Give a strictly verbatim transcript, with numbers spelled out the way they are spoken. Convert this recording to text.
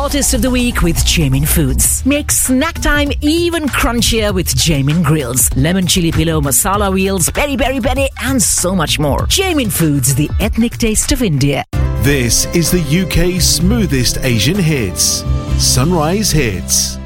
Raw Taste of the Week with Jamin Foods. Make snack time even crunchier with Jamin Grills, lemon chili pillow, masala wheels, peri peri peri, and so much more. Jamin Foods, the ethnic taste of India. This is the U K's smoothest Asian hits. Sunrise Hits.